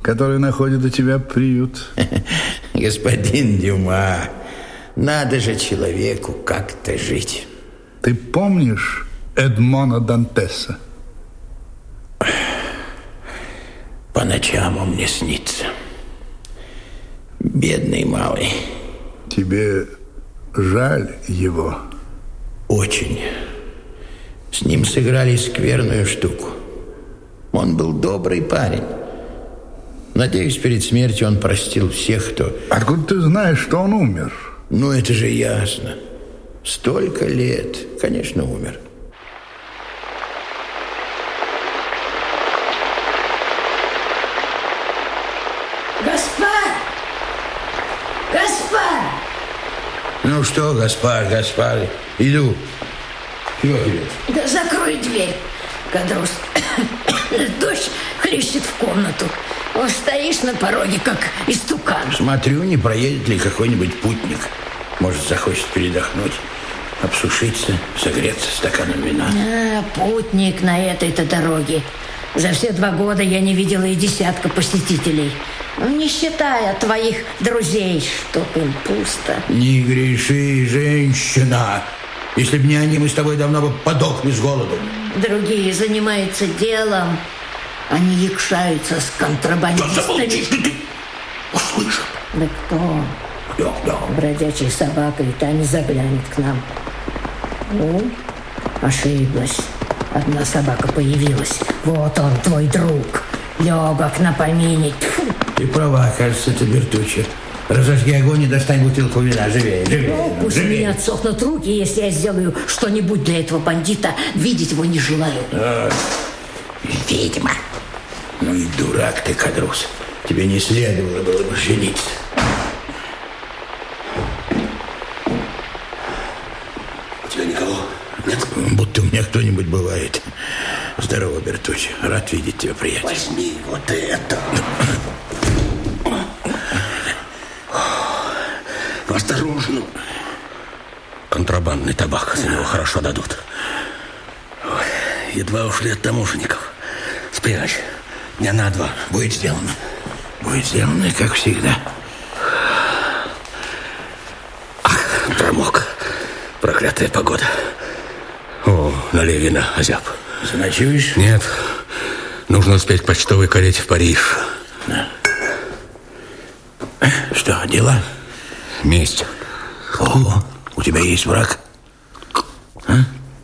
который находит у тебя приют. Господин Дюма, надо же человеку как-то жить. Ты помнишь Эдмона Дантеса? По ночам он мне снится. Бедный малый. Тебе жаль его? Очень. С ним сыграли скверную штуку. Он был добрый парень. Надеюсь, перед смертью он простил всех, кто... Откуда ты знаешь, что он умер? Ну, это же ясно. Столько лет. Конечно, умер. Гаспар! Гаспар! Ну что, Гаспар, иду. Чего тебе? Да закрой дверь, Кадрус. Дождь хлещет в комнату. Он стоишь на пороге, как истукан. Смотрю, не проедет ли какой-нибудь путник. Может, захочет передохнуть, обсушиться, согреться стаканом вина. Путник на этой-то дороге. За все 2 года я не видела и десятка посетителей. Не считая твоих друзей, чтоб им пусто. Не греши, женщина. Если б не они, мы с тобой давно бы подохли с голоду. Другие занимаются делом. Они якшаются с контрабандистами. Да замолчишь ты! Услышал. Да кто? Да. Бродячая собака, и та не заглянет к нам. Ну, ошиблась. Одна собака появилась. Вот он, твой друг. Легок на помине. Ты права, кажется, это Бертуччи. Разожги огонь и достань бутылку вина. Живее. Пусть у меня отсохнут руки, если я сделаю что-нибудь для этого бандита. Видеть его не желаю. Ведьма. Ну и дурак ты, Кадрус. Тебе не следовало было бы жениться. У тебя никого нет? Будто у меня кто-нибудь бывает. Здорово, Бертуччи. Рад видеть тебя, приятель. Возьми вот это. Осторожно. Контрабандный табак, за него хорошо дадут. Ой, едва ушли от таможенников. Спрячь. Дня на 2. Будет сделано. Будет сделано, как всегда. Ах, промок. Проклятая погода. О, налей вина, озяб. Заночуешь? Нет. Нужно успеть к почтовой карете в Париж. Да. Что, дела? Месть. О, у тебя есть враг? А?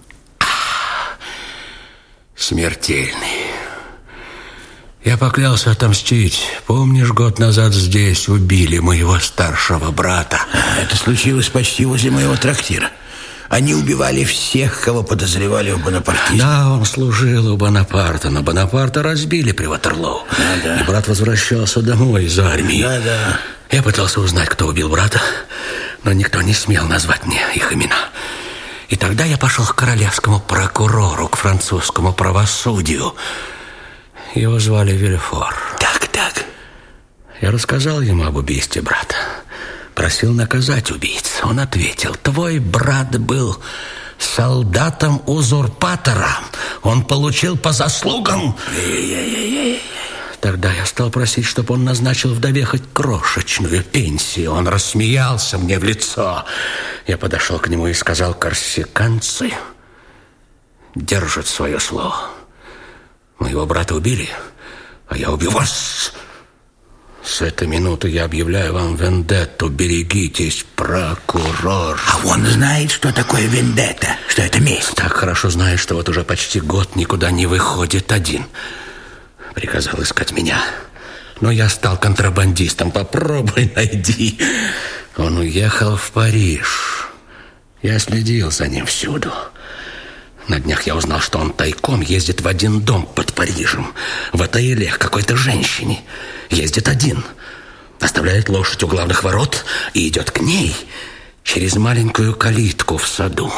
Смертельный. Я поклялся отомстить. Помнишь, год назад здесь убили моего старшего брата? Это случилось почти возле моего трактира. Они убивали всех, кого подозревали в бонапартизме. Да, он служил у Бонапарта, но Бонапарта разбили при Ватерлоу. Да. И брат возвращался домой из армии. Да. Я пытался узнать, кто убил брата, но никто не смел назвать мне их имена. И тогда я пошел к королевскому прокурору, к французскому правосудию. Его звали Вильфор. Так. Я рассказал ему об убийстве брата. Просил наказать убийц. Он ответил: твой брат был солдатом-узурпатором. Он получил по заслугам. Тогда я стал просить, чтобы он назначил вдове хоть крошечную пенсию. Он рассмеялся мне в лицо. Я подошел к нему и сказал: корсиканцы держат свое слово. Моего брата убили, а я убью вас. С этой минуты я объявляю вам вендетту. Берегитесь, прокурор. А он знает, что такое вендетта, что это месть. Так хорошо знает, что вот уже почти год никуда не выходит один. Приказал искать меня. Но я стал контрабандистом. Попробуй найди. Он уехал в Париж. Я следил за ним всюду. На днях я узнал, что он тайком ездит в один дом под Парижем. В отеле к какой-то женщине. Ездит один. Оставляет лошадь у главных ворот и идет к ней через маленькую калитку в саду.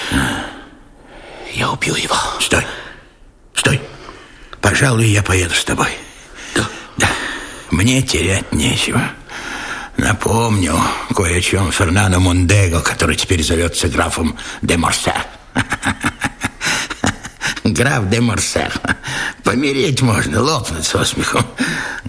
Я убью его. Стой. Пожалуй, я поеду с тобой. Да. Мне терять нечего. Напомню кое о чем Фернандо Мондего, который теперь зовется графом де Морсер. Граф де Морсер. Помереть можно, лопнуть со смеху.